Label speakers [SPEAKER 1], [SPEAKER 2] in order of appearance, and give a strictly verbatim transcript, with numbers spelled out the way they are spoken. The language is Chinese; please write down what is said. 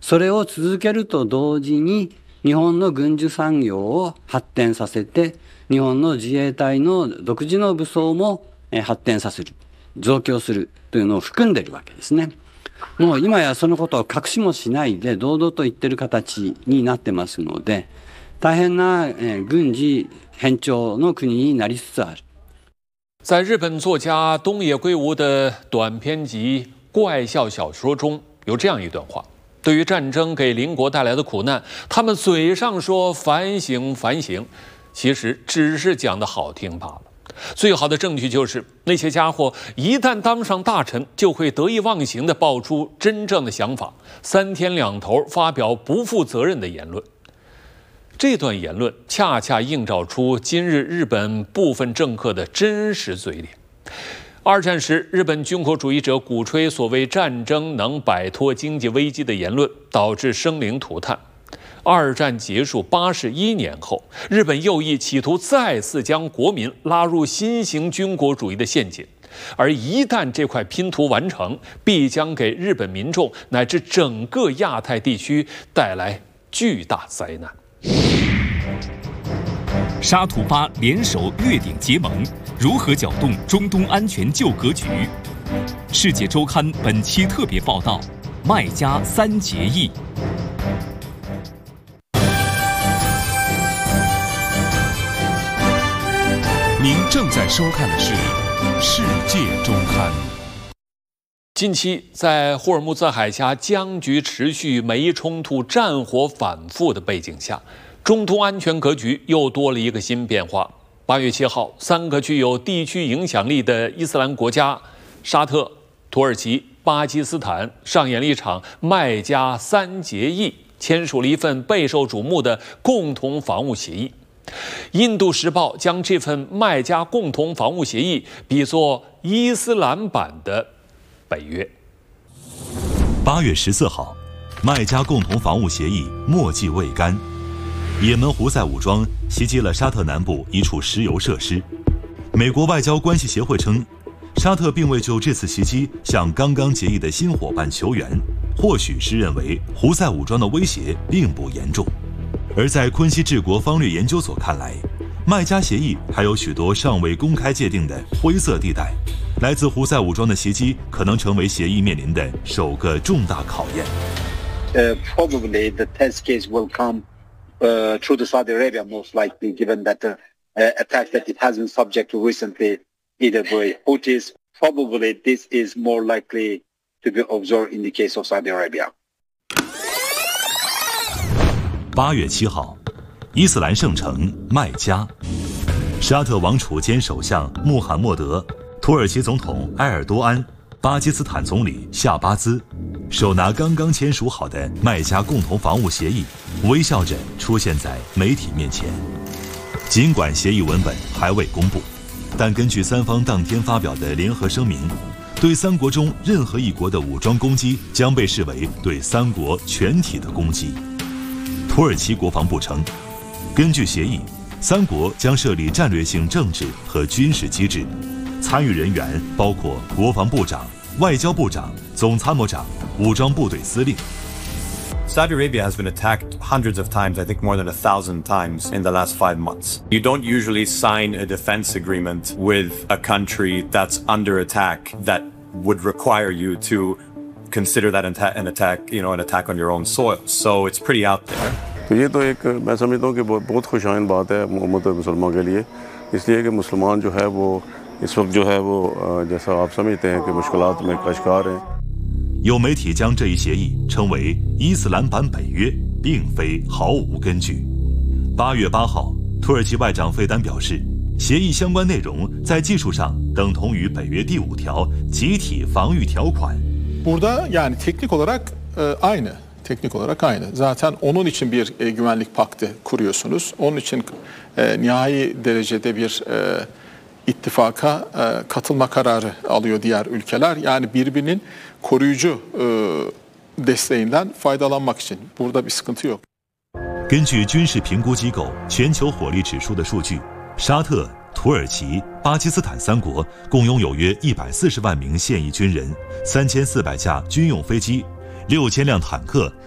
[SPEAKER 1] それを続けると同時に日本の軍需産業を発展させて、日本の自衛隊の独自の武装も発展させる、増強するというのを含んでいるわけですね。もう今やそのことを隠しもしないで堂々と言っている形になってますので、大変な軍事偏重の国になりつつある。
[SPEAKER 2] 在日本作家东野圭吾的短篇集《怪笑小说》中有这样一段话：对于战争给邻国带来的苦难，他们嘴上说反省反省，其实只是讲的好听罢了。最好的证据就是那些家伙一旦当上大臣，就会得意忘形地爆出真正的想法，三天两头发表不负责任的言论。这段言论恰恰映照出今日日本部分政客的真实嘴脸。二战时，日本军国主义者鼓吹所谓战争能摆脱经济危机的言论，导致生灵涂炭。二战结束八十一年后，日本右翼企图再次将国民拉入新型军国主义的陷阱，而一旦这块拼图完成，必将给日本民众乃至整个亚太地区带来巨大灾难。
[SPEAKER 3] 沙图巴联手越鼎结盟，如何搅动中东安全旧格局？世界周刊本期特别报道：麦加三结义。
[SPEAKER 4] 您正在收看的是《世界周刊》。
[SPEAKER 2] 近期，在霍尔木兹海峡僵局持续、美伊冲突战火反复的背景下，中东安全格局又多了一个新变化。八月七号，三个具有地区影响力的伊斯兰国家——沙特、土耳其、巴基斯坦——上演了一场麦加三结义，签署了一份备受瞩目的共同防务协议。印度时报将这份麦加共同防务协议比作伊斯兰版的北约。
[SPEAKER 5] 八月十四号，麦加共同防务协议墨迹未干，也门胡塞武装袭击了沙特南部一处石油设施。美国外交关系协会称，沙特并未就这次袭击向刚刚结义的新伙伴求援，或许是认为胡塞武装的威胁并不严重。而在昆西治国方略研究所看来，麦加协议还有许多尚未公开界定的灰色地带，来自胡塞武装的袭击可能成为协议面临的首个重大考验。
[SPEAKER 6] Uh, probably the test case will come uh, through the Saudi Arabia, most likely, given that the uh, attack that it has been subject to recently, either by Houthis. Probably this is more likely to be observed in the case of Saudi Arabia.
[SPEAKER 5] 八月七号，伊斯兰圣城麦加，沙特王储兼首相穆罕默德、土耳其总统埃尔多安、巴基斯坦总理夏巴兹手拿刚刚签署好的麦加共同防务协议，微笑着出现在媒体面前。尽管协议文本还未公布，但根据三方当天发表的联合声明，对三国中任何一国的武装攻击将被视为对三国全体的攻击。土耳其国防部称，根据协议，三国将设立战略性政治和军事机制，参与人员包括国防部长、外交部长、总参谋长、武装部队司令。
[SPEAKER 7] Saudi Arabia has been attacked hundreds of times, I think more than a thousand times in the last five months. You don't usually sign a defense agreement with a country that's under attack that would require you to consider that an attack, you know, an attack on your own soil. So it's pretty out there.
[SPEAKER 8] तो ये तो एक मैं समझता हूँ कि बहुत खुशाइन बात है उम्मत मुसलमान के लिए, इसलिए कि मुसलमान जो है वो इस वक्त जो है वो जैसा आप समझते हैं कि मुश्किलात में कशकार हैं。
[SPEAKER 5] 有媒体将这一协议称为伊斯兰版北约，并非毫无根据。八月八号，土耳其外长费丹表示，协议相关内容在技术上等同于北约第五条集体防御条款。
[SPEAKER 9] Burada yani teknik olarak aynı. Teknik olarak aynı. Zaten onun için bir e, güvenlik paktı kuruyorsunuz. Onun için e, nihai derecede bir e, ittifaka e, katılma kararı alıyor diğer ülkeler. Yani birbirinin koruyucu e, desteğinden faydalanmak için. Burada bir sıkıntı yok.
[SPEAKER 5] 根据军事评估机构全球火力指数的数据，沙特、土耳其、巴基斯坦三国共拥有约一百四十万名现役军人，三千四百架军用飞机。六千辆坦克